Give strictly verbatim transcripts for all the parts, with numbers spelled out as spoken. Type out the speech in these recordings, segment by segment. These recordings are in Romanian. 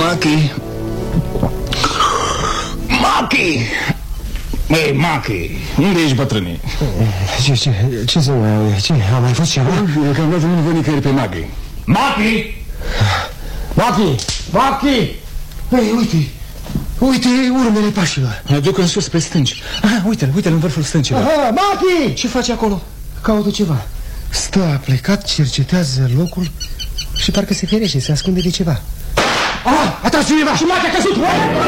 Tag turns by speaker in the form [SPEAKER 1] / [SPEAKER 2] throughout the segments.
[SPEAKER 1] Machi! Machi! Ei, Machi, unde ești, bătrâne?
[SPEAKER 2] Ce, ce, ce să mai... Ce, a mai fost ceva?
[SPEAKER 1] Eu că am dat nu văd nicăieri pe Machi. Machi!
[SPEAKER 2] Machi! Machi! Ei, uite! Uite urmele pașilor.
[SPEAKER 1] Mă duc în sus pe stânci.
[SPEAKER 2] Aha, uite-l, uite-l în vârful stâncilor.
[SPEAKER 1] Aha, Machi!
[SPEAKER 2] Ce face acolo? Caută ceva. Stă a plecat, cercetează locul și parcă se ferește, se ascunde de ceva. Ah, a tras cineva și Machi a căzut!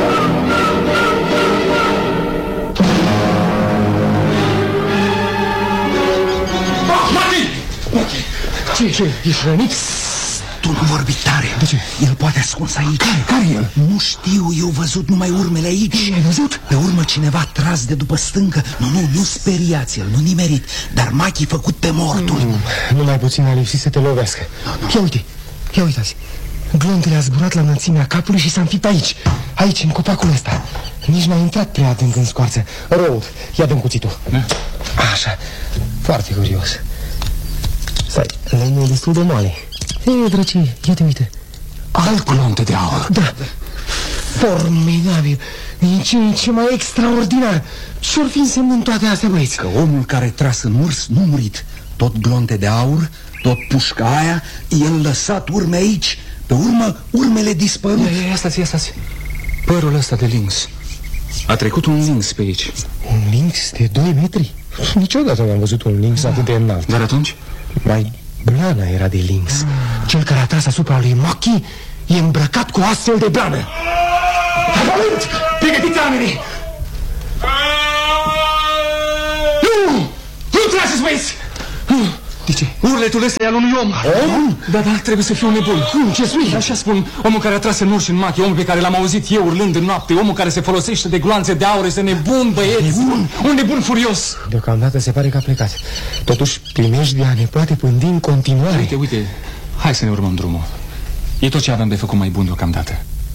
[SPEAKER 2] Ce, ce, ești rănit?
[SPEAKER 3] Tu nu vorbi tare.
[SPEAKER 2] De ce?
[SPEAKER 3] El poate ascuns aici.
[SPEAKER 2] Care? Care el?
[SPEAKER 3] Nu știu, eu văzut numai urmele aici.
[SPEAKER 2] Ce ai văzut?
[SPEAKER 3] Pe urmă cineva tras de după stâncă. Nu, nu, nu speriați-l, nu nimerit. Dar Machi făcut pe mortul.
[SPEAKER 2] mm, Numai puțin a lipsit să te lovească.
[SPEAKER 3] no, no.
[SPEAKER 2] Ia uite, ia uitați. Glontele a zburat la înălțimea capului și s-a înfipt aici. Aici, în copacul ăsta. Nici n-a intrat prea adânc în scoarță. Rău, ia dă-mi cuțitul.
[SPEAKER 1] Da?
[SPEAKER 2] Așa, foarte curios. Stai, lemnul e destul de moale. Ei, drăcie, ia te uite.
[SPEAKER 1] Alt glonte de aur.
[SPEAKER 2] Da, formidabil. Din ce în ce mai extraordinar. Ce-or fi însemnând toate astea, băieți?
[SPEAKER 3] Că omul care tras în urs nu murit. Tot glonte de aur, tot pușca aia, el lăsat urme aici. Pe urmă, urmele dispărut.
[SPEAKER 1] Ia, ia, ia, stați, ia, stați. Părul ăsta de lynx. A trecut un lynx pe aici.
[SPEAKER 2] Un lynx de doi metri? Niciodată n-am văzut un lynx da. atât de înalt.
[SPEAKER 1] Dar atunci?
[SPEAKER 2] Mai blană era de lynx. Cel care a tras asupra lui Machi e îmbrăcat cu astfel de blană. Pământ! Pregătiți oamenii! Nu! Nu trageți, băieți!
[SPEAKER 1] De ce?
[SPEAKER 2] Urletul ăsta e al unui om. Om?
[SPEAKER 1] Da, da, trebuie să fiu un nebun.
[SPEAKER 2] Cum? Ce spui?
[SPEAKER 1] Așa spun, omul care a tras în urși în Machi, omul pe care l-am auzit eu urlând în noapte, omul care se folosește de gloanțe de aur, este nebun, băieți.
[SPEAKER 2] Nebun?
[SPEAKER 1] Un nebun furios.
[SPEAKER 2] Deocamdată se pare că a plecat. Totuși, primejdia ne poate pândi în continuare.
[SPEAKER 1] Uite, uite, hai să ne urmăm drumul. E tot ce avem de făcut mai bun deocamdată.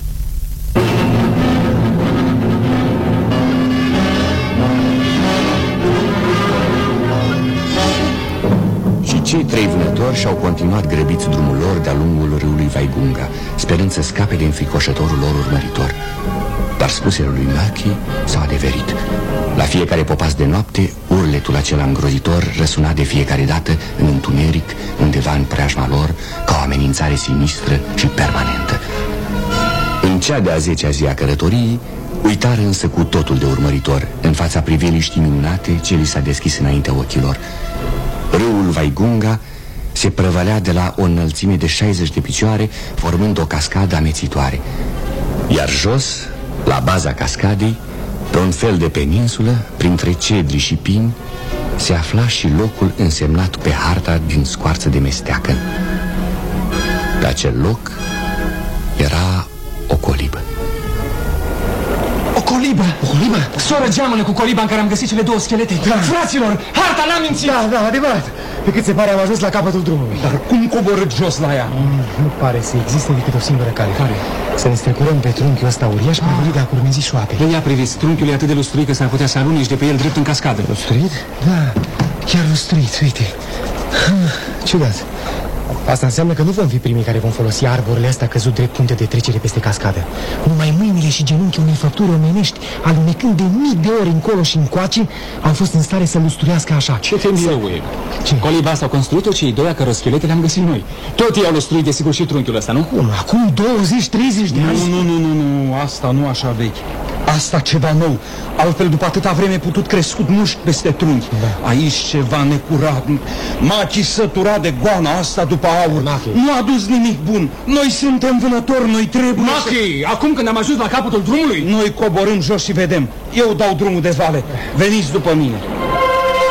[SPEAKER 4] Cei trei vânători și-au continuat grăbiți drumul lor de-a lungul râului Vaigunga, sperând să scape de înfricoșătorul lor urmăritor. Dar spusele lui Machi s-au adeverit. La fiecare popas de noapte, urletul acela îngrozitor răsuna de fiecare dată în întuneric, undeva în preajma lor, ca o amenințare sinistră și permanentă. În cea de-a zecea zi a călătoriei, uitară însă cu totul de urmăritor, în fața priveliștii minunate ce li s-a deschis înaintea ochilor. Râul Vaigunga se prăvălea de la o înălțime de șaizeci de picioare, formând o cascadă amețitoare. Iar jos, la baza cascadei, pe un fel de peninsulă, printre cedri și pini, se afla și locul însemnat pe harta din scoarță de mesteacă. Pe acel loc era o colibă.
[SPEAKER 2] O colibă! O colibă?
[SPEAKER 1] Soră, geamănă cu coliba în care am găsit cele două schelete.
[SPEAKER 2] Da.
[SPEAKER 1] Fraților, harta n-am mințit.
[SPEAKER 2] Da, da, adevărat. Pe cât se pare am ajuns la capătul drumului.
[SPEAKER 1] Dar cum coborât jos la ea?
[SPEAKER 2] Mm, nu pare să existe decât o singură cale.
[SPEAKER 1] Care?
[SPEAKER 2] Să ne strecurăm pe trunchiul ăsta uriaș ah. prăvălit de-a curmenzișul apei.
[SPEAKER 1] Ia priviți, trunchiul e atât de lustruit că s-ar putea să arunci de pe el drept în cascadă.
[SPEAKER 2] Lustruit? Da, chiar lustruit, uite. Ciudat. Asta înseamnă că nu vom fi primii care vom folosi arborile astea căzut drept punte de trecere peste cascadă. Numai mâinile și genunchii unei făpturi omenești, alunecând de mii de ori încolo și încoace, au fost în stare să lustruiască așa.
[SPEAKER 1] Ce te miroue?
[SPEAKER 2] Ce?
[SPEAKER 1] Coliba asta au construit-o cei doi a căror schelete le-am găsit noi. Tot ei au lustruit, desigur, și trunchiul ăsta, nu?
[SPEAKER 2] Cum? Acum douăzeci treizeci de ani?
[SPEAKER 3] Nu, nu, nu, nu, asta nu așa vechi. Asta ceva nou. Altfel, după atâta vreme, putut crescut mușchi peste trunchi. Da. Aici ceva necurat. Machi sătura de goana asta după aur.
[SPEAKER 2] Machi.
[SPEAKER 3] Nu a adus nimic bun. Noi suntem vânători, noi trebuie
[SPEAKER 1] Machi, să... acum când am ajuns la capătul drumului,
[SPEAKER 3] noi coborâm jos și vedem. Eu dau drumul de vale. Veniți după mine.